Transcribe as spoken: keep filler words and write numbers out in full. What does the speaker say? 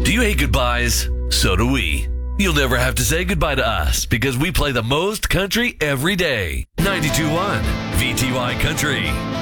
Do you hate goodbyes? So do we. You'll never have to say goodbye to us because we play the most country every day. ninety-two point one V T Y Country.